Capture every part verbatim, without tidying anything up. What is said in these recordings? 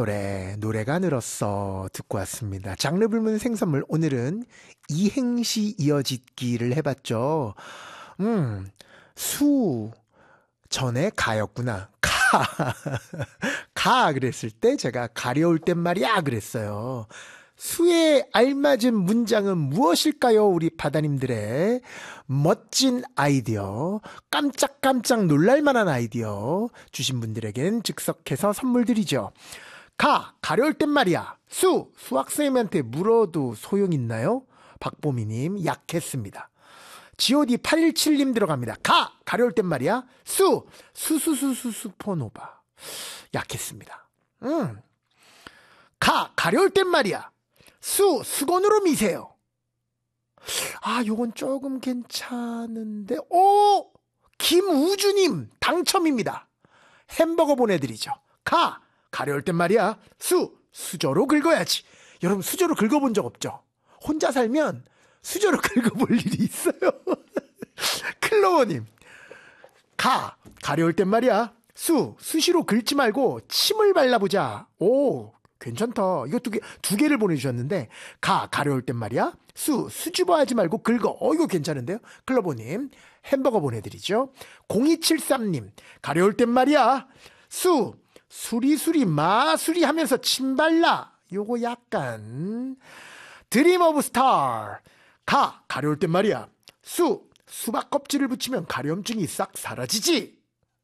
노래, 노래가 늘었어 듣고 왔습니다. 장르 불문 생선물, 오늘은 이행시 이어짓기를 해봤죠. 음, 수 전에 가였구나. 가. 가 그랬을 때 제가 가려울 땐 말이야 그랬어요. 수에 알맞은 문장은 무엇일까요? 우리 바다님들의 멋진 아이디어, 깜짝깜짝 놀랄만한 아이디어 주신 분들에겐 즉석해서 선물 드리죠. 가, 가려울 땐 말이야. 수, 수학선생님한테 물어도 소용있나요? 박보미님 약했습니다. 지오디 팔일칠님 들어갑니다. 가, 가려울 땐 말이야. 수, 수수수수 슈퍼노바 약했습니다. 음. 가, 가려울 땐 말이야. 수, 수건으로 미세요. 아, 요건 조금 괜찮은데. 오! 김우주님 당첨입니다. 햄버거 보내드리죠. 가, 가려울 땐 말이야. 수, 수저로 긁어야지. 여러분 수저로 긁어본 적 없죠? 혼자 살면 수저로 긁어볼 일이 있어요. 클로버님. 가, 가려울 땐 말이야. 수, 수시로 긁지 말고 침을 발라보자. 오, 괜찮다. 이거 두 개, 두 개를 보내주셨는데, 가, 가려울 땐 말이야. 수, 수줍어하지 말고 긁어. 어, 이거 괜찮은데요? 클로버님, 햄버거 보내드리죠. 공이칠삼님, 가려울 땐 말이야. 수, 수리수리 마수리 하면서 침 발라. 요거 약간. 드림 오브 스타. 가, 가려울 땐 말이야. 수, 수박 껍질을 붙이면 가려움증이 싹 사라지지.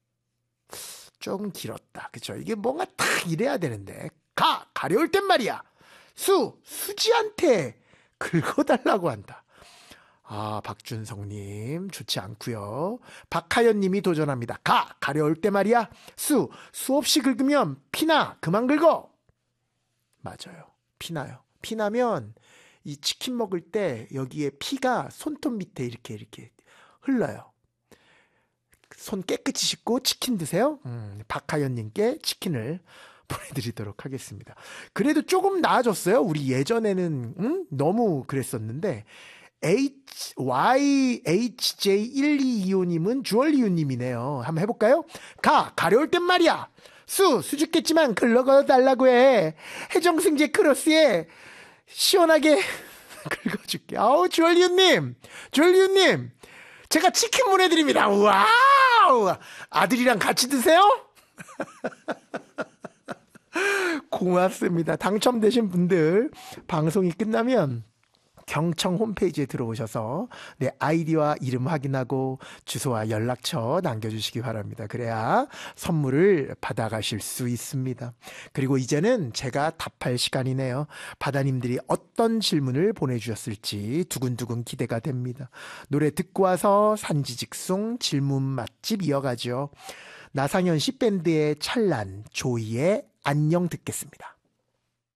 조금 길었다. 그쵸? 이게 뭔가 딱 이래야 되는데. 가, 가려울 땐 말이야. 수, 수지한테 긁어달라고 한다. 아, 박준성님 좋지 않고요. 박하연님이 도전합니다. 가, 가려울 때 말이야. 수, 수없이 긁으면 피나. 그만 긁어. 맞아요. 피나요. 피나면 이 치킨 먹을 때 여기에 피가 손톱 밑에 이렇게 이렇게 흘러요. 손 깨끗이 씻고 치킨 드세요. 음, 박하연님께 치킨을 보내드리도록 하겠습니다. 그래도 조금 나아졌어요. 우리 예전에는 음? 너무 그랬었는데 H, 와이 에이치 제이 일이이오님은 주얼리유님이네요. 한번 해볼까요? 가, 가려울 땐 말이야. 수, 수줍겠지만 긁어달라고 해. 해정승제 크로스에 시원하게 긁어줄게. 아우, 주얼리유님, 주얼리유님, 제가 치킨 보내드립니다. 와우! 아들이랑 같이 드세요? 고맙습니다. 당첨되신 분들 방송이 끝나면 경청 홈페이지에 들어오셔서 내 아이디와 이름 확인하고 주소와 연락처 남겨주시기 바랍니다. 그래야 선물을 받아가실 수 있습니다. 그리고 이제는 제가 답할 시간이네요. 바다님들이 어떤 질문을 보내주셨을지 두근두근 기대가 됩니다. 노래 듣고 와서 산지직송 질문 맛집 이어가죠. 나상현 씨 밴드의 찬란, 조이의 안녕 듣겠습니다.